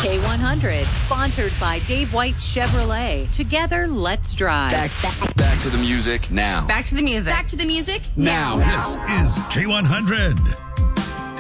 K100, sponsored by Dave White Chevrolet. Together, let's drive. Back to the music now. Back to the music. Back to the music Now. This is K100.